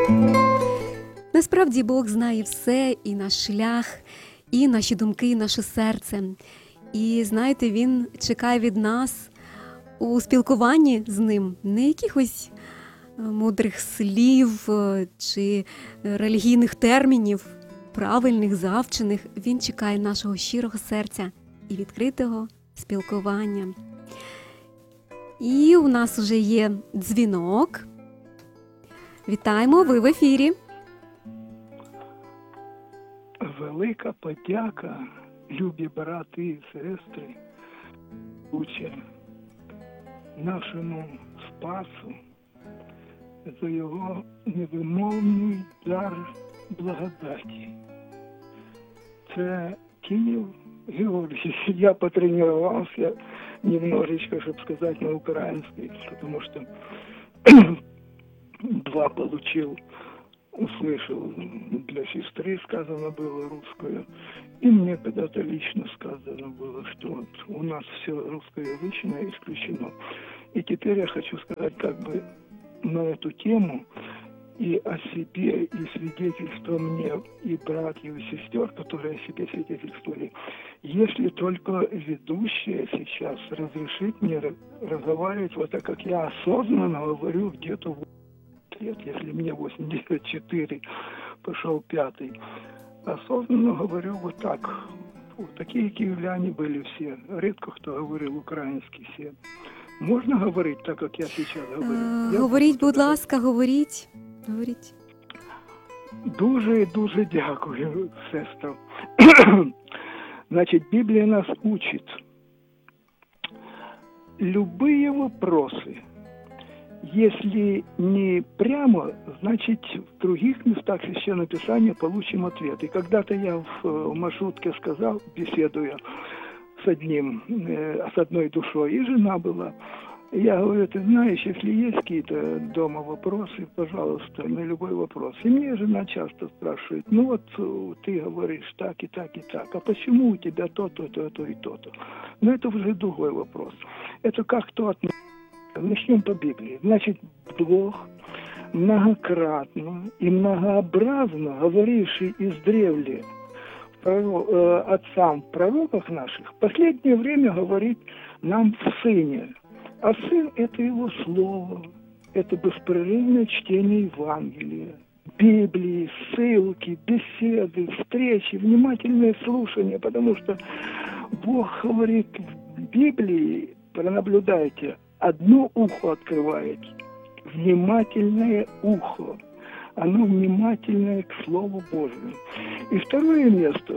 Насправді Бог знає все, і наш шлях, і наші думки, і наше серце. І знаєте, Він чекає від нас у спілкуванні з Ним не якихось мудрих слів чи релігійних термінів, правильних, завчених. Він чекає нашого щирого серця і відкритого спілкування. І у нас вже є дзвінок. Вітаємо, ви в ефірі. Велика подяка, любі брати і сестри, уча нашому Спасу за його невимовний дар благодаті. Це Київ, Георгий. Я потренировался немножечко, чтобы сказать на украинский, потому что два получил, услышал, для сестры сказано было русское, и мне когда-то лично сказано было, что вот у нас все русскоязычное исключено. И теперь я хочу сказать как бы на эту тему и о себе, и свидетельство мне, и братьев, и сестер, которые о себе свидетельствовали. Если только ведущая сейчас разрешит мне разговаривать вот так, как я осознанно говорю где-то лет, если мне 84, пошел 5-й, осознанно говорю вот так. Вот такие киевляне были все. Редко кто говорил украинский все. Можна говорити так, як я зараз говорю? Говоріть, будь ласка, говоріть. Говоріть. Дуже дякую, сестра. Значит, Библия нас учит. Любые вопросы, если не прямо, значит, в других местах Священного Писания получим ответ. И когда-то я в маршрутке сказал, беседуя с одной душой, и жена была. Я говорю, ты знаешь, если есть какие-то дома вопросы, пожалуйста, на любой вопрос. И мне жена часто спрашивает, ну вот ты говоришь так и так и так, а почему у тебя то-то, то-то и то-то? Но это уже другой вопрос. Это как кто относится. Начнем по Библии. Значит, Бог многократно и многообразно говоривший издревле отцам, пророках наших, в последнее время говорит нам в Сыне. А Сын – это Его Слово, это беспрерывное чтение Евангелия, Библии, ссылки, беседы, встречи, внимательное слушание, потому что Бог говорит в Библии, пронаблюдайте, одно ухо открывает, внимательное ухо. Оно внимательное к Слову Божьему. И второе место,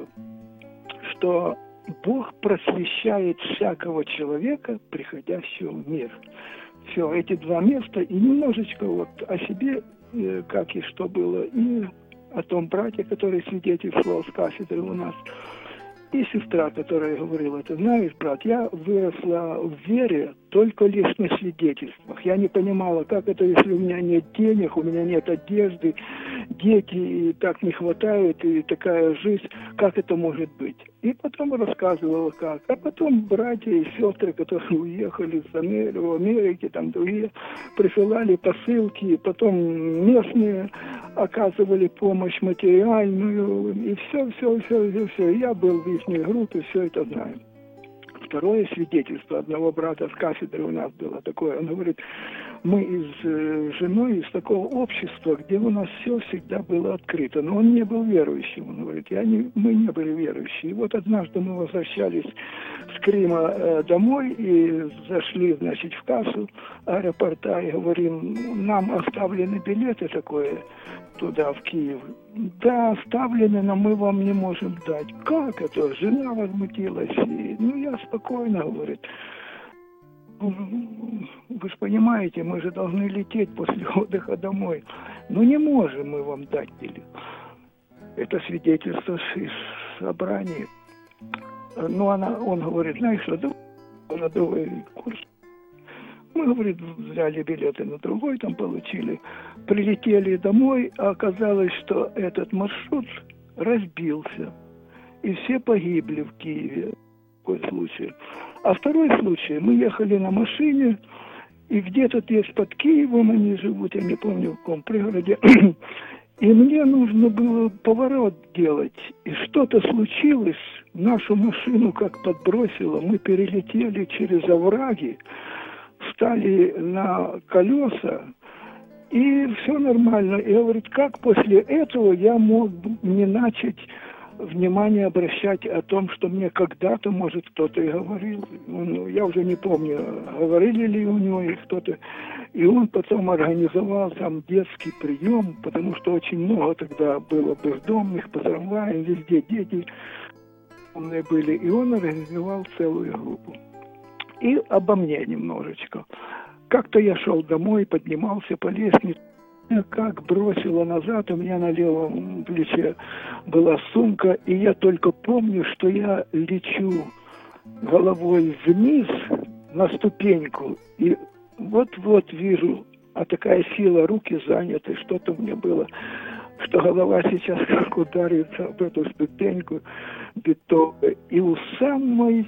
что Бог просвещает всякого человека, приходящего в мир. Все, эти два места, и немножечко вот о себе, как и что было, и о том брате, который свидетельствовал с кафедры у нас, и сестра, которая говорила, ты знаешь, брат, я выросла в вере только лишь на свидетельствах. Я не понимала, как это, если у меня нет денег, у меня нет одежды, дети и так не хватает, и такая жизнь, как это может быть? И потом рассказывала, как. А потом братья и сестры, которые уехали в Америке, там другие, присылали посылки, потом местные оказывали помощь материальную, и все. Я был в их группе, все это знаю. Второе свидетельство одного брата с кафедры у нас было такое. Он говорит, мы с женой из такого общества, где у нас все всегда было открыто. Но он не был верующим. Он говорит, мы не были верующие. И вот однажды мы возвращались с Крыма домой и зашли, значит, в кассу аэропорта и говорим, нам оставлены билеты такое туда, в Киев. Да, оставлены, но мы вам не можем дать. Как это? Жена возмутилась. И, я спокойно, говорит, вы же понимаете, мы же должны лететь после отдыха домой. Не можем мы вам дать билет. Это свидетельство из собрания. Он говорит, знаешь что, на другой курс. Мы, говорит, взяли билеты на другой, там получили. Прилетели домой, а оказалось, что этот маршрут разбился. И все погибли в Киеве. Такой случай. А второй случай, мы ехали на машине, И где тут есть под Киевом они живут, я не помню в каком пригороде. И мне нужно было поворот делать. И что-то случилось, нашу машину как подбросило. Мы перелетели через овраги, встали на колеса, и все нормально. И говорит, как после этого я мог не начать внимание обращать о том, что мне когда-то, может, кто-то и говорил. Ну, я уже не помню, говорили ли у него и кто-то. И он потом организовал там детский прием, потому что очень много тогда было бездомных, по трамваям, везде дети были. И он организовал целую группу. И обо мне немножечко. Как-то я шел домой, поднимался по лестнице, как бросило назад, у меня на левом плече была сумка, и я только помню, что я лечу головой вниз на ступеньку, и вот-вот вижу, а такая сила, руки заняты, что-то мне было, что голова сейчас как ударится об эту ступеньку бетонную, и у самой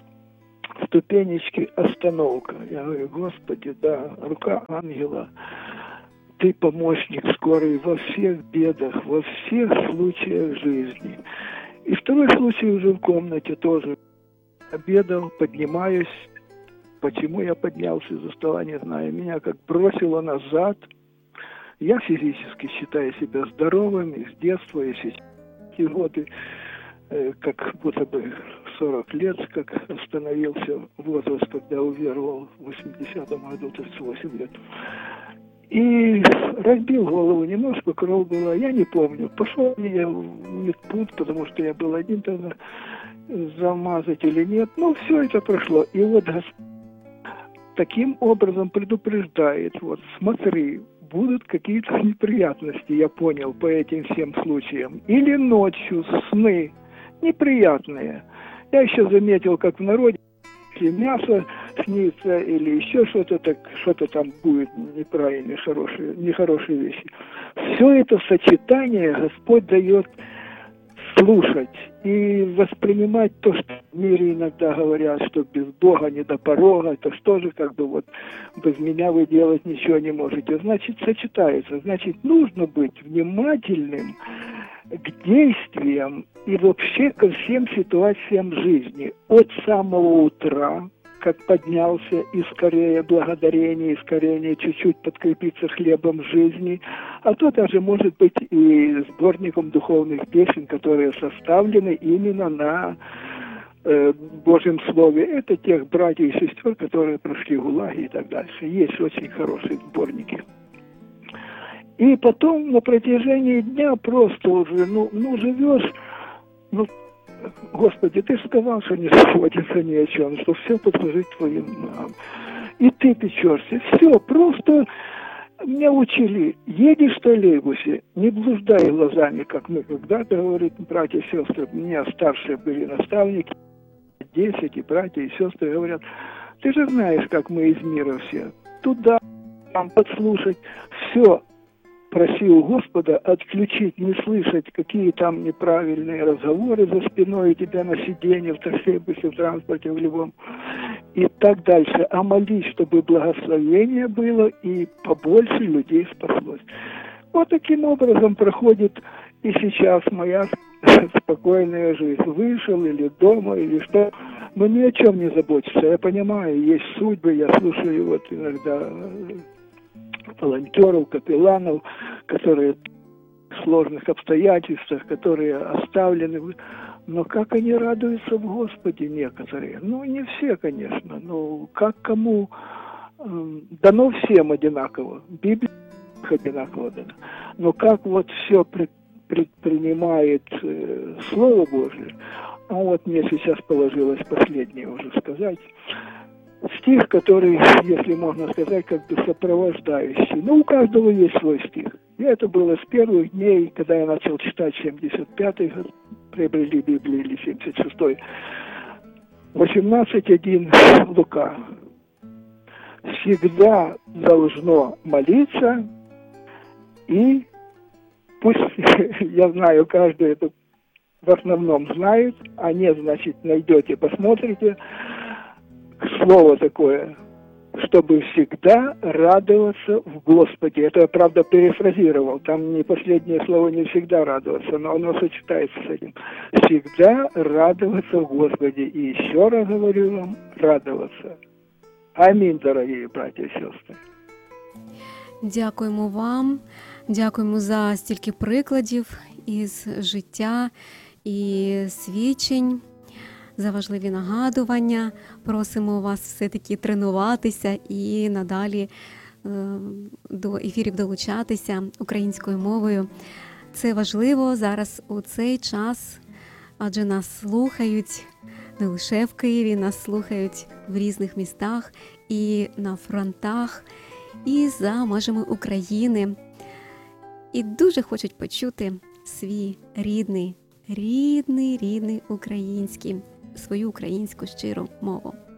ступенечки остановка. Я говорю, Господи, да, рука ангела, Ты помощник скорый во всех бедах, во всех случаях жизни. И второй случай уже в комнате тоже. Обедал, поднимаюсь. Почему я поднялся из-за стола, не знаю. Меня как бросило назад. Я физически считаю себя здоровым, и с детства, и сейчас. И вот, как будто бы 40 лет, как остановился возраст, когда уверовал в 80-м году, 38 лет. И разбил голову немножко, кровь была, я не помню. Пошел ли я в медпункт, потому что я был один тогда, замазать или нет. Ну, все это прошло. И вот таким образом предупреждает, вот смотри, будут какие-то неприятности, я понял, по этим всем случаям. Или ночью сны неприятные. Я еще заметил, как в народе, если мясо снится или еще что-то, так что-то там будет неправильные, нехорошие вещи. Все это сочетание Господь дает слушать и воспринимать то, что в мире иногда говорят, что без Бога не до порога, то что же как бы вот без меня вы делать ничего не можете. Значит, сочетается. Значит, нужно быть внимательным к действиям и вообще ко всем ситуациям жизни. От самого утра, как поднялся, и скорее благодарение, и скорее чуть-чуть подкрепиться хлебом жизни, а то даже может быть и сборником духовных песен, которые составлены именно на Божьем Слове. Это тех братьев и сестер, которые прошли ГУЛАГи и так дальше. Есть очень хорошие сборники. И потом на протяжении дня просто уже, живешь, Господи, ты же сказал, что не заботиться ни о чем, что все подложить твоим ногам. И ты печешься. Все, просто меня учили, едешь в троллейбусе, не блуждай глазами, как мы когда-то, говорят братья и сестры, у меня старшие были наставники, 10, и братья и сестры говорят, ты же знаешь, как мы из мира все, туда, там подслушать, все. Проси у Господа отключить, не слышать, какие там неправильные разговоры за спиной у тебя на сиденье, в троллейбусе, в транспорте, в любом, и так дальше. А молись, чтобы благословение было и побольше людей спаслось. Вот таким образом проходит и сейчас моя спокойная жизнь. Вышел или дома, или что, но ни о чем не заботиться. Я понимаю, есть судьбы, я слушаю вот иногда волонтеров, капелланов, которые в сложных обстоятельствах, которые оставлены. Но как они радуются в Господе некоторые? Не все, конечно. Как кому дано всем одинаково. Библия одинаково дана. Но как вот все предпринимает Слово Божие, а вот мне сейчас положилось последнее уже сказать, стих, который, если можно сказать, как бы сопровождающий. У каждого есть свой стих. И это было с первых дней, когда я начал читать 75-й год, приобрели Библию, или 76-й. 18:1 Лука. Всегда должно молиться, и пусть, я знаю, каждый это в основном знает, а нет, значит, найдете, посмотрите. Слово такое. чтобы всегда радоваться в Господе. Это я, правда, перефразировал. Там не последнее слово «не всегда радоваться», но оно сочетается с этим. Всегда радоваться в Господе. И еще раз говорю вам, радоваться. Аминь, дорогие братья и сестры. Дякуємо вам, дякуємо за стільки прикладів із життя і свідчень, за важливі нагадування. Просимо вас все-таки тренуватися і надалі до ефірів долучатися українською мовою. Це важливо зараз у цей час, адже нас слухають не лише в Києві, нас слухають в різних містах і на фронтах, і за межами України. І дуже хочуть почути свій рідний український, свою українську щиру мову.